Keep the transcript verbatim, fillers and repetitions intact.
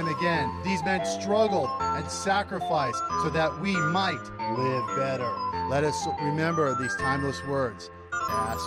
and again, these men struggled and sacrificed so that we might live better. Let us remember these timeless words. Ask,